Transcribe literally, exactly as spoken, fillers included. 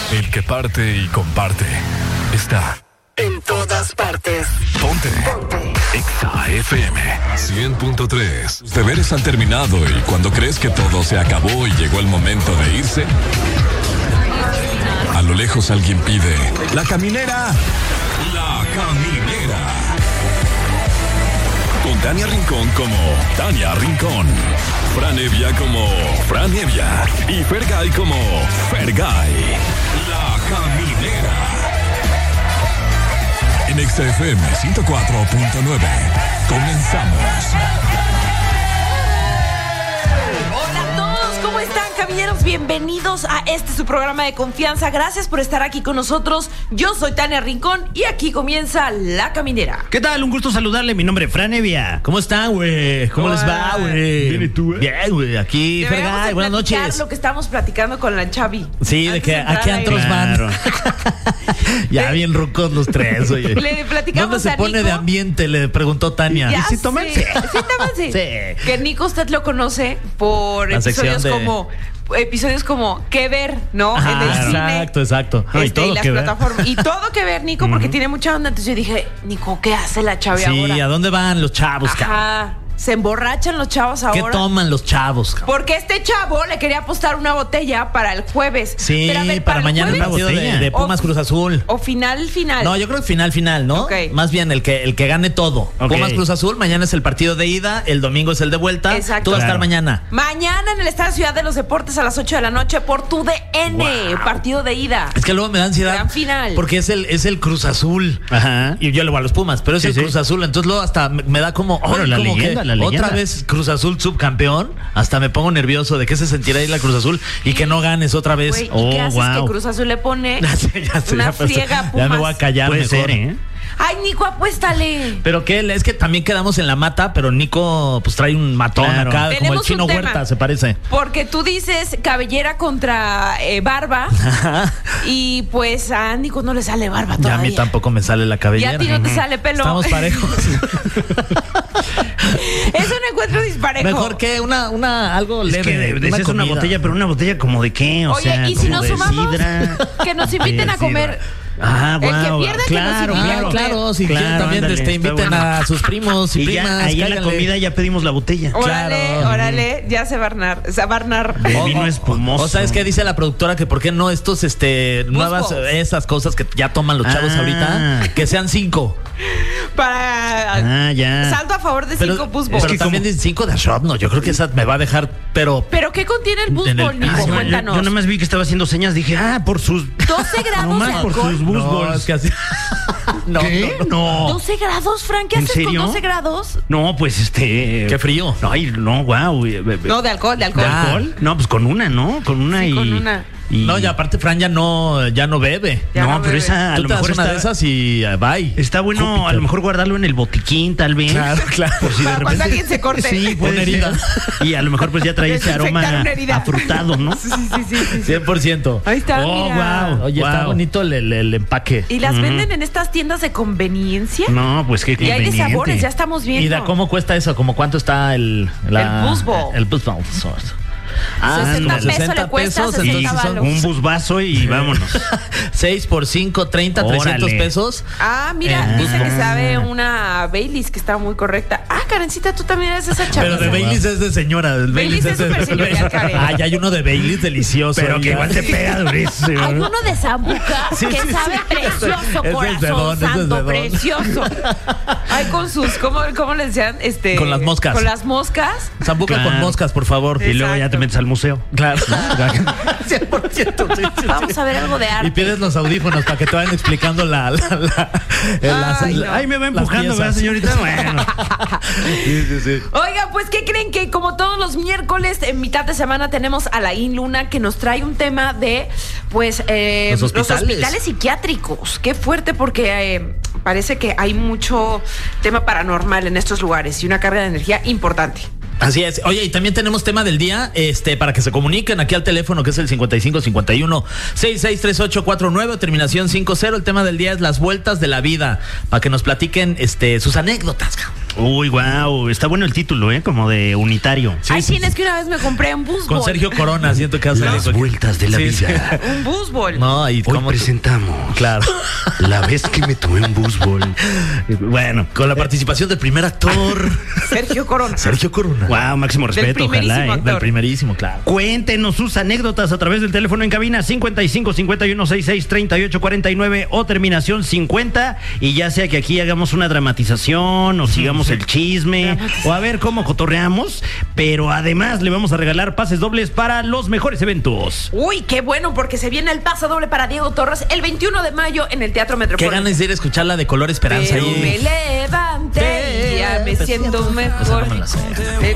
El que parte y comparte está en todas partes. Ponte. Ponte. Exa F M cien punto tres. Los deberes han terminado y cuando crees que todo se acabó y llegó el momento de irse, a lo lejos alguien pide: ¡La caminera! ¡La caminera! Con Tania Rincón como Tania Rincón, Fran Evia como Fran Evia y Fergay como Fergay. La caminera. En Exa F M ciento cuatro punto nueve. Comenzamos. Hola a todos, ¿cómo están, camineros? Bienvenidos a este su programa de confianza. Gracias por estar aquí con nosotros. Yo soy Tania Rincón y aquí comienza La Caminera. ¿Qué tal? Un gusto saludarle. Mi nombre es Fran Evia. ¿Cómo están, güey? ¿Cómo les va, güey? Bien, ¿y tú, güey? Bien, güey. Aquí, Fergay. Buenas noches. Lo que estamos platicando con la Chavi. Sí, de que a qué antros van. Ya bien rucos los tres, oye. Le platicamos ¿Dónde se a pone Nico? de ambiente? Le preguntó Tania. Ya ¿Y si toman? sé. Sí, toman, sí. Sí. Que Nico usted lo conoce por La episodios sección de- como episodios como ¿Qué ver? ¿No? Ajá, en el cine. exacto, exacto. Este, Y todo y las que ver. plataformas. Y todo que ver, Nico, porque tiene mucha onda. Entonces yo dije, Nico, ¿qué hace la Chavi ahora? Sí, ¿a dónde van los chavos, cabrón? Ajá. Se emborrachan los chavos ahora. ¿Qué toman los chavos, cabrón? Porque este chavo le quería apostar una botella para el jueves. Sí, Pero a ver, para el mañana el jueves, partido de, botella. de Pumas O- Cruz Azul. O final, final. No, yo creo que final, final, ¿no? Ok. Más bien el que el que gane todo. Ok. Pumas Cruz Azul, mañana es el partido de ida, el domingo es el de vuelta. Exacto. Tú vas a estar Claro. mañana. Mañana en el Estadio Ciudad de los Deportes a las ocho de la noche por tu D N, Wow. partido de ida. Es que luego me da ansiedad. Gran final. Porque es el, es el Cruz Azul. Ajá. Y yo le voy a los Pumas, pero es Sí, el sí. Cruz Azul. Entonces luego hasta me, me da como. Bueno, ay, la como leyenda, que la leyenda. Otra vez Cruz Azul subcampeón. Hasta me pongo nervioso de qué se sentirá ir la Cruz Azul y que no ganes otra vez. Güey, ¿y Oh, qué haces wow. que Cruz Azul le pone Ya sé, ya sé, una ya, pues, friega a ya Pumas? me voy a callar Puede mejor. ser, ¿eh? Ay, Nico, apuéstale. Pero que es que también quedamos en la mata, pero Nico pues trae un matón Claro. acá, como el Tenemos Chino un tema. Huerta, se parece. Porque tú dices cabellera contra eh, barba y pues a Nico no le sale barba Ya todavía. a mí tampoco me sale la Y cabellera. a ti no te sale pelo. Estamos parejos. Es un encuentro disparejo. Mejor que una, una, algo Es leve. que de- de- es una comida. botella, pero una botella como de qué, o Oye, sea, y si como nos de sumamos, sidra. que nos inviten De a comer. sidra. Ah, El que guau, pierda, que claro, nos invite a Ah, comer. claro, si Claro, quieren también ándale, este, está inviten bueno. a sus primos y, Y primas. ya, ahí en la cáiganle. comida ya pedimos la botella. Órale, Claro. órale, ya se va a barnar, se va a barnar. De O- vino o- espumoso. O sabes qué dice la productora, que por qué no estos este nuevas balls. esas cosas que ya toman los chavos Ah. ahorita, que sean cinco. Para Ah, ya. saldo a favor de Pero, cinco bus pero balls. que también como- dicen cinco de shot, no, yo creo que esa me va a dejar, pero ¿Pero qué contiene el bus En el ball, Nico? piso. Ah, yo, Cuéntanos. yo nada más vi que estaba haciendo señas, dije, ah, por sus... doce grados Nomás de por alcohol. sus bus no, balls. es que así. no, ¿Qué? no, no. No. ¿doce grados, Frank? ¿Qué ¿En haces serio? con doce grados? No, pues este... Qué frío. Ay, no, wow. No, de alcohol, de alcohol. ¿De alcohol? No, pues con una, ¿no? Con una Sí, y... con una. y- No, ya aparte Fran ya no, ya no bebe. Ya no, no pero bebe. esa a Tú lo te das mejor una está, de esas y eh, bye. está bueno Júpiter. a lo mejor guardarlo en el botiquín, tal vez. Claro, claro. Por si de Para repente... cuando alguien se corte. Sí, puede Una ser. herida. Y a lo mejor pues ya trae ese Desinfectar aroma una herida. afrutado, ¿no? Sí, sí, sí, sí, sí. cien por ciento. Ahí está, Oh, mira. wow. Oye, está Wow. bonito el, el- el empaque. ¿Y las venden en estas tiendas de conveniencia? No, pues qué Y hay de conveniente. sabores, ya estamos viendo. ¿Y de cómo cuesta eso? ¿Cómo cuánto está el... La, El Buzz Ball. El Buzz Ball. Ah, sesenta ándale. pesos le cuesta, pesos, sesenta entonces son varos. Un busvazo y vámonos. seis por cinco, treinta, trescientos Órale. pesos. Ah, mira, Eh, dice que sabe una Baileys que está muy correcta. Ah, Karencita, tú también eres esa chavita. Pero de Baileys es de señora. El Baileys es de- súper señorial, Karen. Ah, ya hay uno de Baileys delicioso. Pero que ya. igual te pega durísimo. Hay uno de Zambuca Sí, que sí, sabe sí. precioso, Ese es corazón de don, ese es de santo, don. precioso. Ay, con sus, ¿cómo, cómo le decían? Este, Con las moscas. Con las moscas. Zambuca Claro. con moscas, por favor. Y luego ya Exacto. te metes al museo. Claro. cien por ciento. Sí, sí, sí. Vamos a ver algo de arte. Y pides los audífonos para que te vayan explicando la... la, la- las- Ay, no. la- Ay, me va las empujando, piezas. ¿verdad, señorita? Bueno. Sí, sí, sí. Oiga, pues, ¿qué creen? Que como todos los miércoles, en mitad de semana, tenemos a Laín Luna, que nos trae un tema de, pues, eh, Los hospitales. psiquiátricos. Qué fuerte, porque eh, parece que hay mucho tema paranormal en estos lugares y una carga de energía importante. Así es. Oye, y también tenemos tema del día, este, para que se comuniquen aquí al teléfono, que es el cincuenta y cinco cincuenta y uno sesenta y seis treinta y ocho cuarenta y nueve, terminación cincuenta. El tema del día es las vueltas de la vida, para que nos platiquen, este, sus anécdotas. Uy, wow, está bueno el título, ¿eh? Como de unitario. Ay, sí, es que una vez me compré un busbol. Con Sergio Corona, siento que hace Las vueltas de la Sí, vida. Un busbol. No, y Hoy cómo presentamos Claro. la vez que me tomé un busbol. Bueno, Con la participación del primer actor, Sergio Corona. Sergio Corona. wow, máximo respeto, primerísimo ojalá, ¿eh? actor. Del primerísimo, claro. Cuéntenos sus anécdotas a través del teléfono en cabina cincuenta y cinco cincuenta y uno sesenta y seis treinta y ocho cuarenta y nueve o terminación cincuenta, y ya sea que aquí hagamos una dramatización o sigamos el chisme o a ver cómo cotorreamos, pero además le vamos a regalar pases dobles para los mejores eventos. Uy, qué bueno, porque se viene el pase doble para Diego Torres el veintiuno de mayo en el Teatro Qué Metropolitano. ganas de ir a escuchar la de Color Esperanza Pero ahí. me levanté y ya me Pues, siento esa mejor. no me la sé. Me